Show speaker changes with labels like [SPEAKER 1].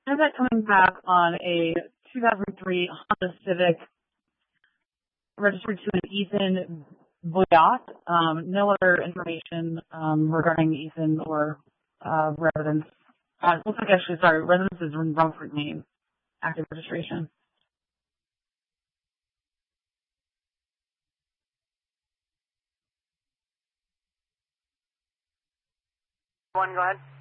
[SPEAKER 1] Has that coming back on a 2003 Honda Civic registered to an Ethan Boyat. No other information regarding Ethan or residence. Looks like actually, sorry, residence is in Rumford, Maine. Active registration.
[SPEAKER 2] Go ahead.